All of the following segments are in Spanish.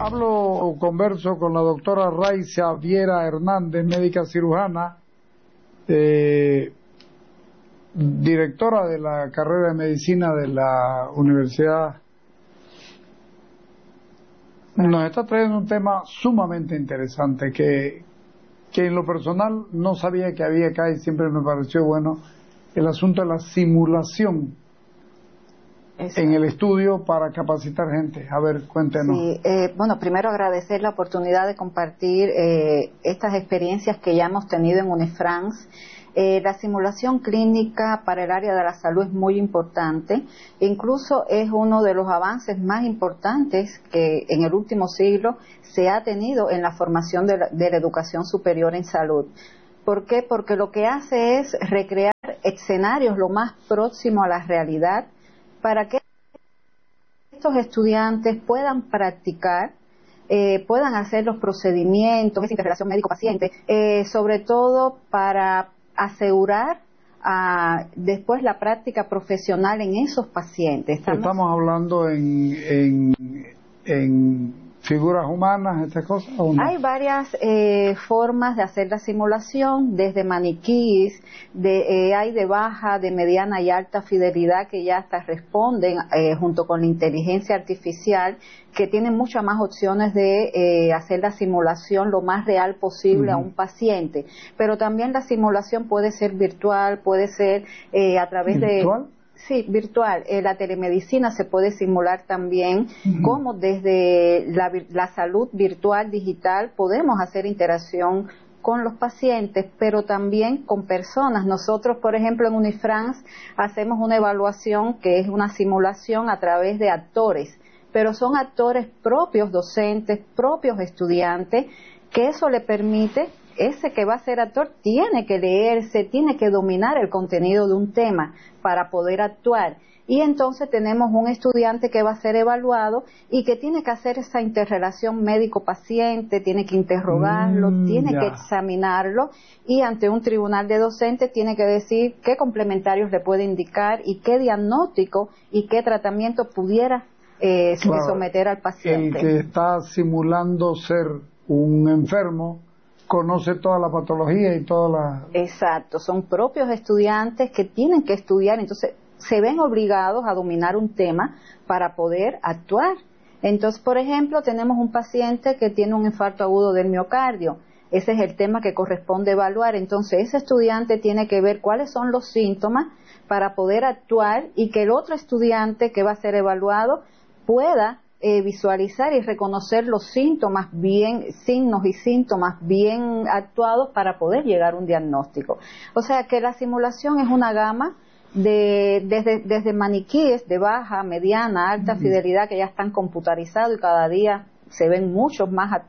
Hablo o converso con la doctora Raiza Viera Hernández, médica cirujana, directora de la carrera de medicina de la universidad. Nos está trayendo un tema sumamente interesante que en lo personal no sabía que había acá y siempre me pareció bueno, el asunto de la simulación. Exacto. En el estudio para capacitar gente. A ver, cuéntenos. Sí, bueno, primero agradecer la oportunidad de compartir estas experiencias que ya hemos tenido en Unifrance. La simulación clínica para el área de la salud es muy importante, incluso es uno de los avances más importantes que en el último siglo se ha tenido en la formación de la educación superior en salud. ¿Por qué? Porque lo que hace es recrear escenarios lo más próximo a la realidad para que estos estudiantes puedan practicar, puedan hacer los procedimientos, esa interrelación médico-paciente, sobre todo para asegurar después la práctica profesional en esos pacientes. Estamos hablando en figuras humanas, estas cosas, ¿o no? Hay varias formas de hacer la simulación, desde maniquíes, hay de baja, de mediana y alta fidelidad que ya hasta responden junto con la inteligencia artificial, que tienen muchas más opciones de hacer la simulación lo más real posible a un paciente. Pero también la simulación puede ser virtual, puede ser a través ¿Virtual? Sí, virtual. La telemedicina se puede simular también, como desde la salud virtual, digital, podemos hacer interacción con los pacientes, pero también con personas. Nosotros, por ejemplo, en Unifrance hacemos una evaluación que es una simulación a través de actores, pero son actores propios docentes, propios estudiantes, que eso le permite, ese que va a ser actor tiene que leerse, tiene que dominar el contenido de un tema para poder actuar. Y entonces tenemos un estudiante que va a ser evaluado y que tiene que hacer esa interrelación médico-paciente, tiene que interrogarlo, tiene que examinarlo y ante un tribunal de docentes tiene que decir qué complementarios le puede indicar y qué diagnóstico y qué tratamiento pudiera someter al paciente. El que está simulando ser un enfermo conoce toda la patología y toda la... Exacto, son propios estudiantes que tienen que estudiar, entonces se ven obligados a dominar un tema para poder actuar. Entonces, por ejemplo, tenemos un paciente que tiene un infarto agudo del miocardio. Ese es el tema que corresponde evaluar. Entonces, ese estudiante tiene que ver cuáles son los síntomas para poder actuar y que el otro estudiante que va a ser evaluado pueda visualizar y reconocer los síntomas signos y síntomas bien actuados para poder llegar a un diagnóstico. O sea que la simulación es una gama desde maniquíes de baja, mediana, alta fidelidad que ya están computarizados y cada día se ven muchos más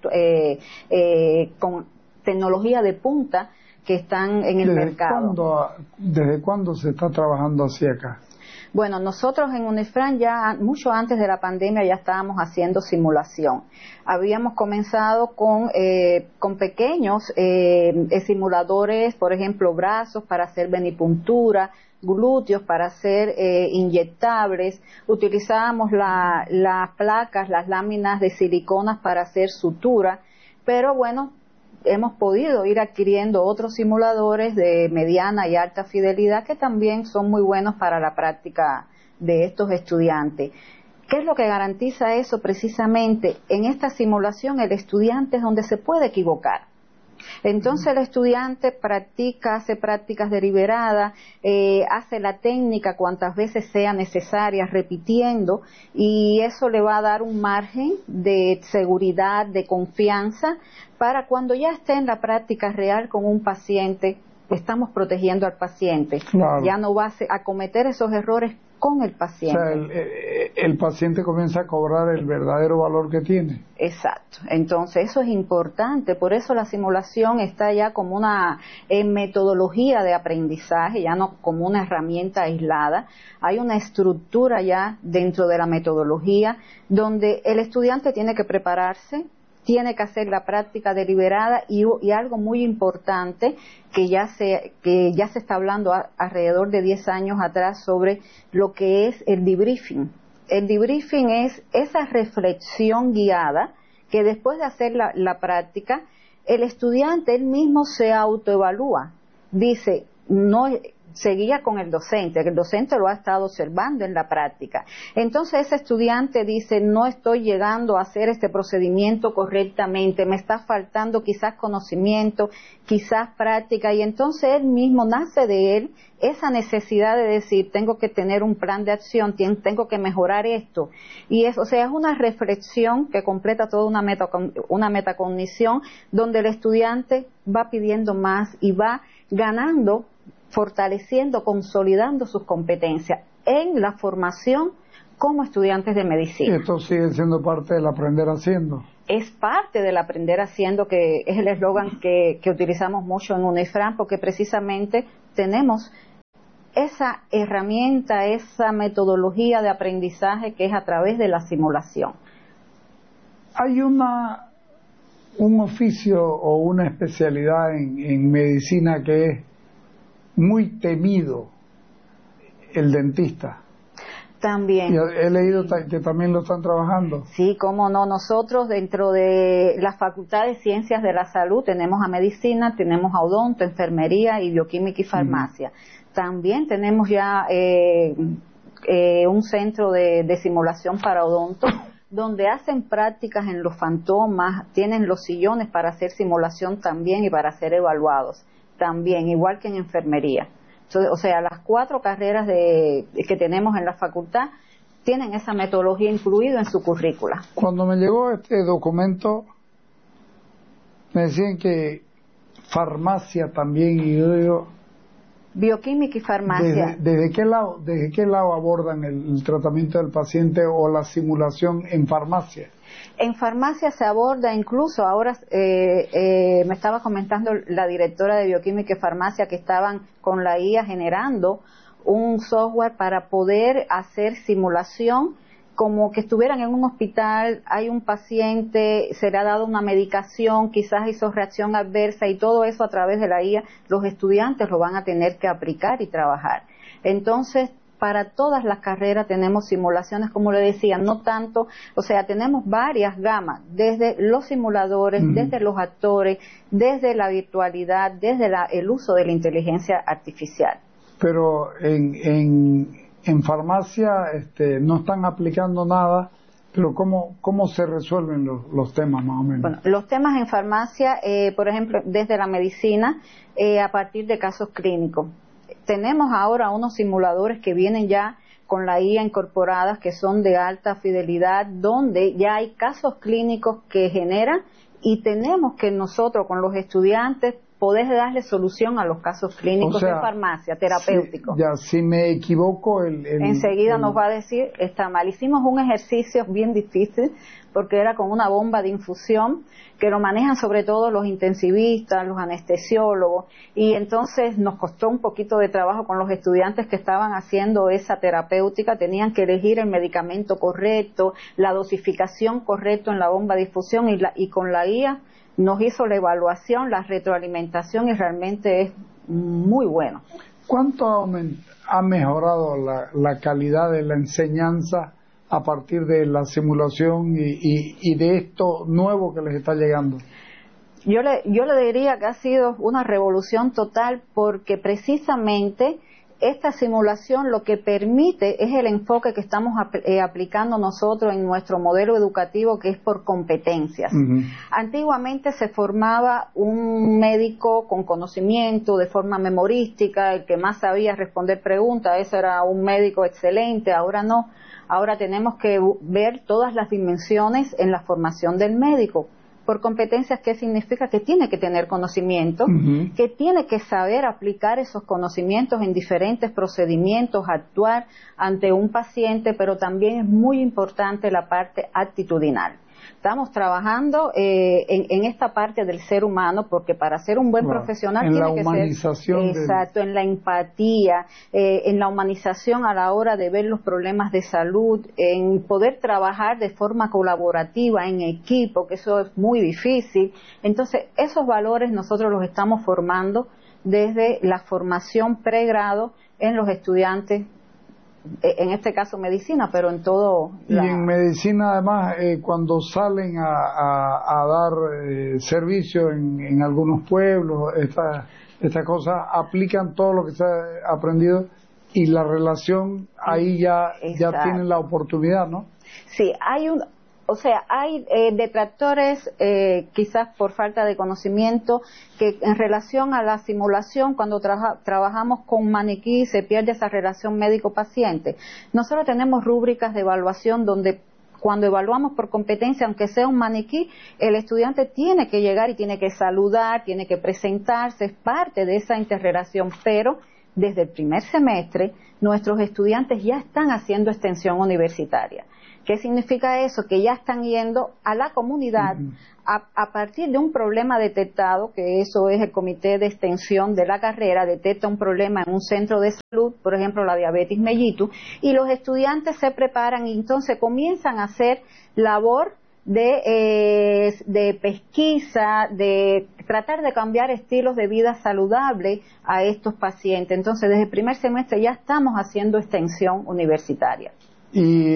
con tecnología de punta que están en el mercado. ¿Desde cuándo se está trabajando así acá? Bueno, nosotros en Unifrance ya mucho antes de la pandemia ya estábamos haciendo simulación. Habíamos comenzado con pequeños simuladores, por ejemplo, brazos para hacer venipuntura, glúteos para hacer inyectables. Utilizábamos las placas, las láminas de siliconas para hacer sutura, pero bueno, hemos podido ir adquiriendo otros simuladores de mediana y alta fidelidad que también son muy buenos para la práctica de estos estudiantes. ¿Qué es lo que garantiza eso? Precisamente en esta simulación el estudiante es donde se puede equivocar. Entonces el estudiante hace prácticas deliberadas, hace la técnica cuantas veces sea necesaria, repitiendo, y eso le va a dar un margen de seguridad, de confianza, para cuando ya esté en la práctica real con un paciente, estamos protegiendo al paciente. Claro. Ya no va a cometer esos errores con el paciente. O sea, el paciente comienza a cobrar el verdadero valor que tiene. Exacto. Entonces, eso es importante. Por eso la simulación está ya como una metodología de aprendizaje, ya no como una herramienta aislada. Hay una estructura ya dentro de la metodología donde el estudiante tiene que prepararse, tiene que hacer la práctica deliberada y algo muy importante que ya se está hablando alrededor de 10 años atrás sobre lo que es el debriefing. El debriefing es esa reflexión guiada que después de hacer la práctica, el estudiante él mismo se autoevalúa. Dice, no seguía con el docente lo ha estado observando en la práctica. Entonces ese estudiante dice, no estoy llegando a hacer este procedimiento correctamente, me está faltando quizás conocimiento, quizás práctica, y entonces él mismo nace de él esa necesidad de decir, tengo que tener un plan de acción, tengo que mejorar esto. Y es, o sea, es una reflexión que completa toda una metacognición donde el estudiante va pidiendo más y va ganando, fortaleciendo, consolidando sus competencias en la formación como estudiantes de medicina. Esto sigue siendo parte del aprender haciendo. Es parte del aprender haciendo, que es el eslogan que utilizamos mucho en UNIFRAN, porque precisamente tenemos esa herramienta, esa metodología de aprendizaje que es a través de la simulación. Hay un oficio o una especialidad en medicina que es muy temido, el dentista. También. Y he leído que también lo están trabajando. Sí, cómo no. Nosotros dentro de la Facultad de Ciencias de la Salud tenemos a medicina, tenemos a odonto, enfermería y bioquímica y farmacia. También tenemos ya un centro de simulación para odonto, donde hacen prácticas en los fantomas, tienen los sillones para hacer simulación también y para ser evaluados. También, igual que en enfermería. Entonces, o sea, las 4 carreras que tenemos en la facultad tienen esa metodología incluida en su currícula. Cuando me llegó este documento, me decían que farmacia también, y yo digo... Bioquímica y farmacia. ¿Desde qué lado abordan el tratamiento del paciente o la simulación en farmacia? En farmacia se aborda incluso, ahora me estaba comentando la directora de Bioquímica y Farmacia que estaban con la IA generando un software para poder hacer simulación como que estuvieran en un hospital, hay un paciente, se le ha dado una medicación, quizás hizo reacción adversa y todo eso a través de la IA, los estudiantes lo van a tener que aplicar y trabajar. Entonces, para todas las carreras tenemos simulaciones, como le decía, no tanto, o sea, tenemos varias gamas, desde los simuladores, desde los actores, desde la virtualidad, desde el uso de la inteligencia artificial. Pero en farmacia no están aplicando nada, pero ¿cómo se resuelven los temas más o menos? Bueno, los temas en farmacia, por ejemplo, desde la medicina, a partir de casos clínicos. Tenemos ahora unos simuladores que vienen ya con la IA incorporadas, que son de alta fidelidad, donde ya hay casos clínicos que generan y tenemos que nosotros con los estudiantes poder darle solución a los casos clínicos, o sea, de farmacia, terapéuticos. Si me equivoco... Enseguida nos va a decir, está mal. Hicimos un ejercicio bien difícil, porque era con una bomba de infusión, que lo manejan sobre todo los intensivistas, los anestesiólogos, y entonces nos costó un poquito de trabajo con los estudiantes que estaban haciendo esa terapéutica, tenían que elegir el medicamento correcto, la dosificación correcta en la bomba de infusión, y con la guía nos hizo la evaluación, la retroalimentación, y realmente es muy bueno. ¿Cuánto ha mejorado la calidad de la enseñanza a partir de la simulación y de esto nuevo que les está llegando? Yo le diría que ha sido una revolución total, porque precisamente esta simulación lo que permite es el enfoque que estamos aplicando nosotros en nuestro modelo educativo, que es por competencias. Antiguamente se formaba un médico con conocimiento de forma memorística, el que más sabía responder preguntas, ese era un médico excelente. Ahora no, ahora tenemos que ver todas las dimensiones en la formación del médico. Por competencias, ¿qué significa? Que tiene que tener conocimiento, que tiene que saber aplicar esos conocimientos en diferentes procedimientos, actuar ante un paciente, pero también es muy importante la parte actitudinal. Estamos trabajando en esta parte del ser humano, porque para ser un buen profesional tiene que ser exacto, en la empatía, en la humanización a la hora de ver los problemas de salud, en poder trabajar de forma colaborativa, en equipo, que eso es muy difícil. Entonces, esos valores nosotros los estamos formando desde la formación pregrado en los estudiantes en este caso medicina, pero en todo. Y en medicina además, cuando salen a dar servicio en algunos pueblos, esta cosa, aplican todo lo que se ha aprendido y la relación ahí ya tienen la oportunidad, ¿no? Sí, hay detractores, quizás por falta de conocimiento, que en relación a la simulación, cuando trabajamos con maniquí, se pierde esa relación médico-paciente. Nosotros tenemos rúbricas de evaluación donde cuando evaluamos por competencia, aunque sea un maniquí, el estudiante tiene que llegar y tiene que saludar, tiene que presentarse, es parte de esa interrelación, pero desde el primer semestre nuestros estudiantes ya están haciendo extensión universitaria. ¿Qué significa eso? Que ya están yendo a la comunidad a partir de un problema detectado, que eso es el comité de extensión de la carrera, detecta un problema en un centro de salud, por ejemplo la diabetes mellitus, y los estudiantes se preparan y entonces comienzan a hacer labor de pesquisa, de tratar de cambiar estilos de vida saludable a estos pacientes. Entonces desde el primer semestre ya estamos haciendo extensión universitaria. Y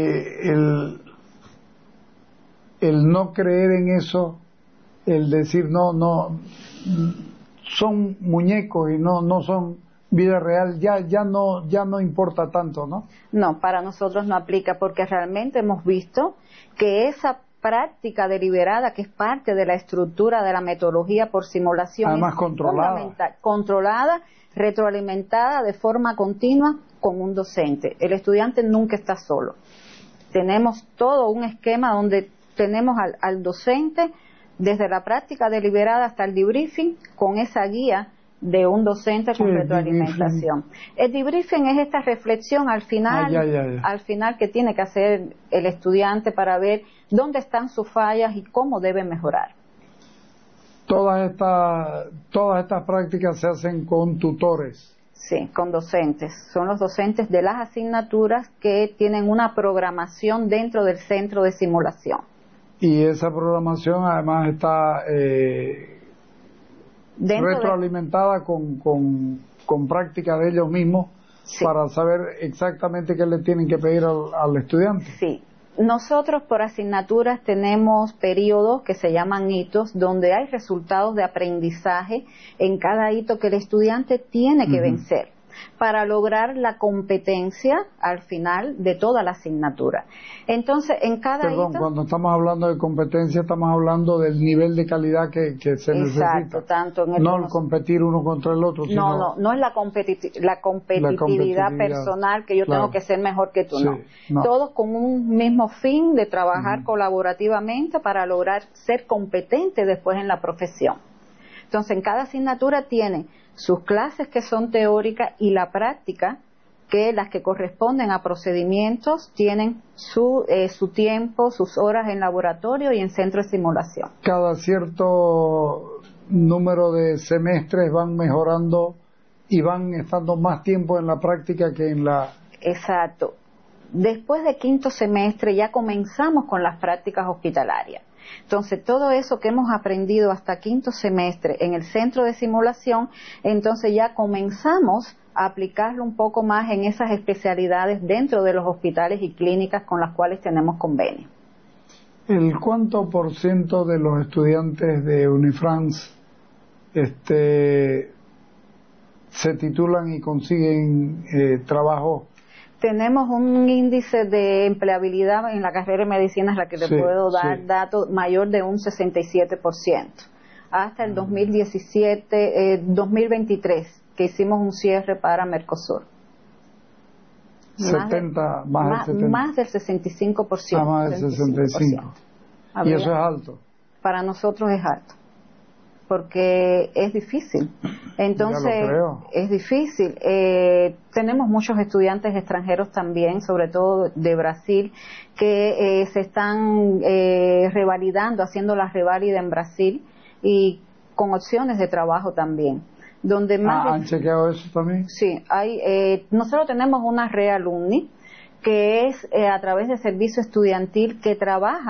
el no creer en eso, el decir no son muñecos y no son vida real, ya no importa tanto, ¿no? No, para nosotros no aplica, porque realmente hemos visto que esa práctica deliberada, que es parte de la estructura de la metodología por simulación, además controlada, retroalimentada de forma continua con un docente. El estudiante nunca está solo. Tenemos todo un esquema donde tenemos al docente desde la práctica deliberada hasta el debriefing con esa guía de un docente con retroalimentación. El debriefing es esta reflexión al final, al final que tiene que hacer el estudiante para ver dónde están sus fallas y cómo debe mejorar. Todas estas prácticas se hacen con tutores. Sí, con docentes. Son los docentes de las asignaturas que tienen una programación dentro del centro de simulación. Y esa programación además está retroalimentada con práctica de ellos mismos, sí, para saber exactamente qué le tienen que pedir al estudiante. Sí. Nosotros por asignaturas tenemos periodos que se llaman hitos, donde hay resultados de aprendizaje en cada hito que el estudiante tiene que vencer para lograr la competencia al final de toda la asignatura. Entonces, en cada hito... Cuando estamos hablando de competencia, estamos hablando del nivel de calidad que se necesita. Tanto en el competir uno contra el otro, sino... No es la competitividad personal, que yo tengo que ser mejor que tú, no. Todos con un mismo fin de trabajar colaborativamente para lograr ser competente después en la profesión. Entonces, en cada asignatura tiene sus clases que son teóricas y la práctica, que las que corresponden a procedimientos tienen su tiempo, sus horas en laboratorio y en centro de simulación. Cada cierto número de semestres van mejorando y van estando más tiempo en la práctica que en la... Exacto. Después de quinto semestre ya comenzamos con las prácticas hospitalarias. Entonces, todo eso que hemos aprendido hasta quinto semestre en el centro de simulación, entonces ya comenzamos a aplicarlo un poco más en esas especialidades dentro de los hospitales y clínicas con las cuales tenemos convenio. ¿El cuánto por ciento de los estudiantes de Unifrance se titulan y consiguen trabajo? Tenemos un índice de empleabilidad en la carrera de medicina, es la que le puedo dar datos, mayor de un 67%. Hasta el 2023, que hicimos un cierre para Mercosur. Más del 65%. Más del 65%. ¿Y eso es alto? Para nosotros es alto, porque es difícil. Entonces, es difícil. Tenemos muchos estudiantes extranjeros también, sobre todo de Brasil, que se están revalidando, haciendo la reválida en Brasil y con opciones de trabajo también. Donde más ¿Han chequeado eso también? Sí, nosotros tenemos una Realumni que es a través de servicio estudiantil que trabaja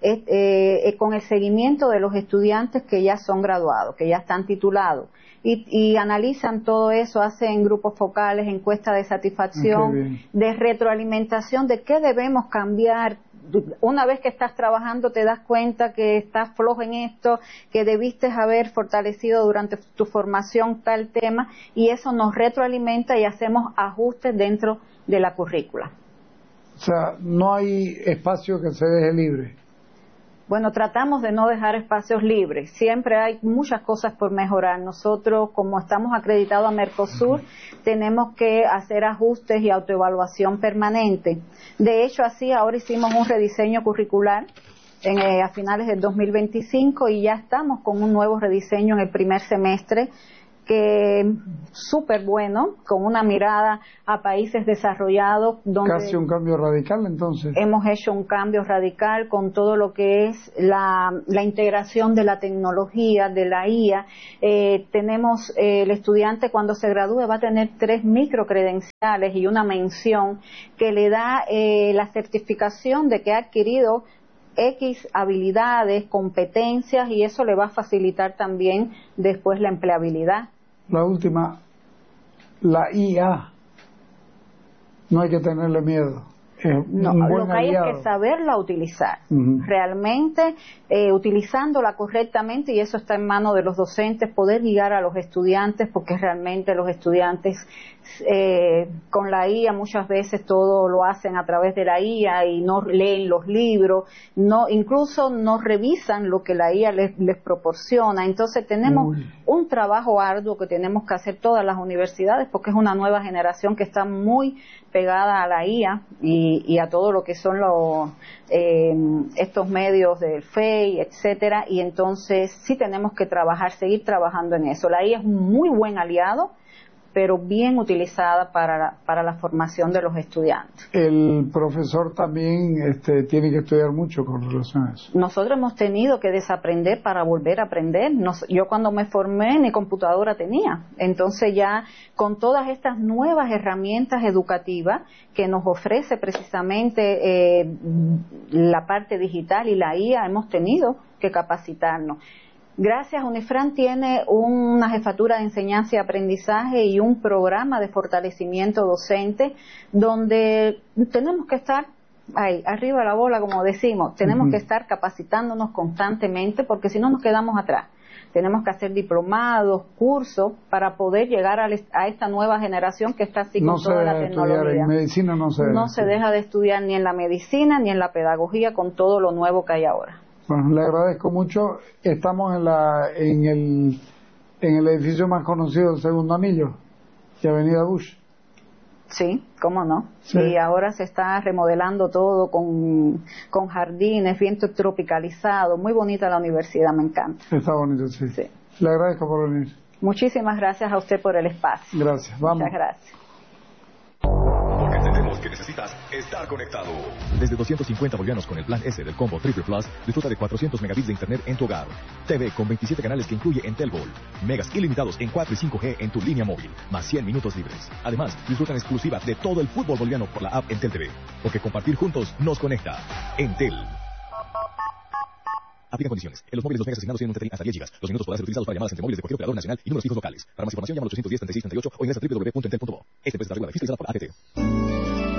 con el seguimiento de los estudiantes que ya son graduados, que ya están titulados. Y analizan todo eso, hacen grupos focales, encuestas de satisfacción, de retroalimentación, de qué debemos cambiar. Una vez que estás trabajando te das cuenta que estás flojo en esto, que debiste haber fortalecido durante tu formación tal tema, y eso nos retroalimenta y hacemos ajustes dentro de la currícula. O sea, no hay espacio que se deje libre. Bueno, tratamos de no dejar espacios libres. Siempre hay muchas cosas por mejorar. Nosotros, como estamos acreditados a Mercosur, tenemos que hacer ajustes y autoevaluación permanente. De hecho, así ahora hicimos un rediseño curricular a finales del 2025 y ya estamos con un nuevo rediseño en el primer semestre, que súper bueno, con una mirada a países desarrollados. Donde casi un cambio radical, entonces. Hemos hecho un cambio radical con todo lo que es la integración de la tecnología, de la IA. Tenemos el estudiante cuando se gradúe va a tener 3 microcredenciales y una mención que le da la certificación de que ha adquirido X habilidades, competencias, y eso le va a facilitar también después la empleabilidad. La última, la IA, no hay que tenerle miedo. No, lo que hay es que saberla utilizar, realmente utilizándola correctamente, y eso está en manos de los docentes, poder guiar a los estudiantes, porque realmente los estudiantes con la IA muchas veces todo lo hacen a través de la IA y no leen los libros, incluso no revisan lo que la IA les proporciona. Entonces tenemos un trabajo arduo que tenemos que hacer todas las universidades, porque es una nueva generación que está muy pegada a la IA y a todo lo que son estos medios del FEI, etcétera, y entonces sí tenemos que seguir trabajando en eso. La IA es un muy buen aliado, pero bien utilizada para la formación de los estudiantes. El profesor también tiene que estudiar mucho con relación a eso. Nosotros hemos tenido que desaprender para volver a aprender. Yo cuando me formé ni computadora tenía. Entonces ya con todas estas nuevas herramientas educativas que nos ofrece precisamente la parte digital y la IA, hemos tenido que capacitarnos. Gracias, UNIFRAN tiene una jefatura de enseñanza y aprendizaje y un programa de fortalecimiento docente donde tenemos que estar ahí, arriba de la bola, como decimos. Tenemos que estar capacitándonos constantemente, porque si no nos quedamos atrás. Tenemos que hacer diplomados, cursos, para poder llegar a esta nueva generación que está así con toda la tecnología. En medicina no se deja de estudiar ni en la medicina ni en la pedagogía con todo lo nuevo que hay ahora. Bueno, le agradezco mucho. Estamos en el edificio más conocido del Segundo Anillo, de Avenida Bush. Sí, cómo no. Sí. Y ahora se está remodelando todo con jardines, bien tropicalizado. Muy bonita la universidad, me encanta. Está bonito, sí. Le agradezco por venir. Muchísimas gracias a usted por el espacio. Gracias, vamos. Muchas gracias. Porque entendemos que necesitas estar conectado. Desde 250 bolivianos con el plan S del combo Triple Plus, disfruta de 400 megabits de internet en tu hogar. TV con 27 canales que incluye Entelbol. Megas ilimitados en 4 y 5G en tu línea móvil, más 100 minutos libres. Además, disfruta en exclusiva de todo el fútbol boliviano por la app Entel TV. Porque compartir juntos nos conecta. Entel. Aplica condiciones. En los móviles los megas asignados tienen un hasta 10 GB. Los minutos podrán ser utilizados para llamadas entre móviles de cualquier operador nacional y números fijos locales. Para más información llama al 810 3638 o ingresa a www.entel.bo. Este puede estar regulado y fiscalizado por ATT.